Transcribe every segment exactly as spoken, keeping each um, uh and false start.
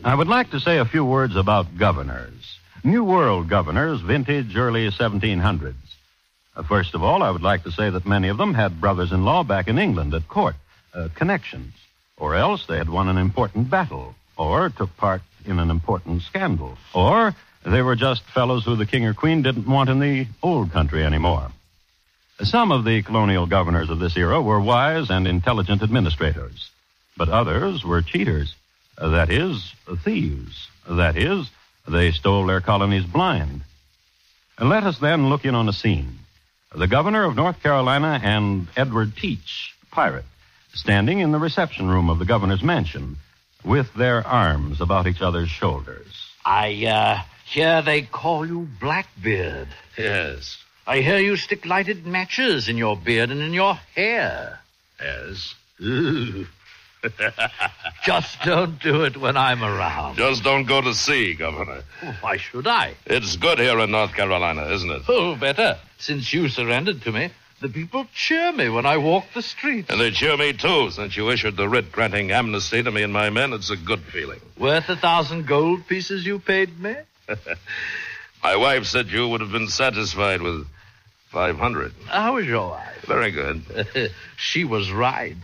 I would like to say a few words about governors. New World governors, vintage early seventeen hundreds. Uh, first of all, I would like to say that many of them had brothers-in-law back in England at court, uh, connections, or else they had won an important battle, or took part in an important scandal, or they were just fellows who the king or queen didn't want in the old country anymore. Some of the colonial governors of this era were wise and intelligent administrators, but others were cheaters, uh, that is, thieves, that is, they stole their colonies blind. And let us then look in on a scene. The governor of North Carolina and Edward Teach, pirate, standing in the reception room of the governor's mansion with their arms about each other's shoulders. I, uh, hear they call you Blackbeard. Yes. I hear you stick lighted matches in your beard and in your hair. Yes. Ooh. Just don't do it when I'm around. Just don't go to sea, Governor. Why should I? It's good here in North Carolina, isn't it? Oh, better. Since you surrendered to me, the people cheer me when I walk the streets. And they cheer me, too, since you issued the writ granting amnesty to me and my men. It's a good feeling. Worth a thousand gold pieces you paid me? My wife said you would have been satisfied with five hundred. How was your wife? Very good. She was right.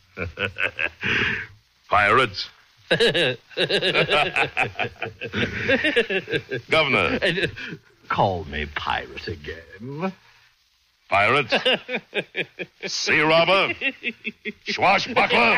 Pirates. Governor. Uh, call me pirate again. Pirate. Sea robber. Swashbuckler.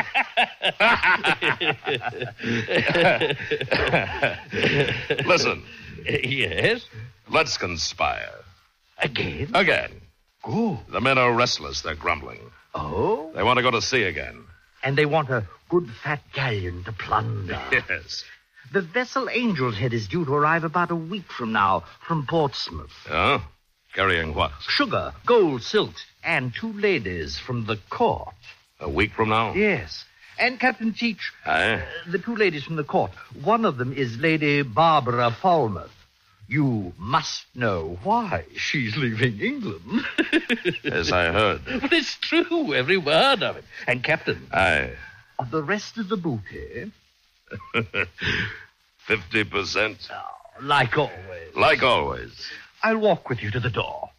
Listen. Yes? Let's conspire. Again? Again. Good. The men are restless. They're grumbling. Oh? They want to go to sea again. And they want a good fat galleon to plunder. Yes. The vessel Angel's Head is due to arrive about a week from now from Portsmouth. Oh? Carrying what? Sugar, gold, silks, and two ladies from the court. A week from now? Yes. And Captain Teach, Aye? uh, the two ladies from the court. One of them is Lady Barbara Falmouth. You must know why she's leaving England. Yes, I heard. But it's true, every word of it. And, Captain, Aye. of the rest of the booty... Fifty percent? Oh, like always. Like always. I'll walk with you to the door.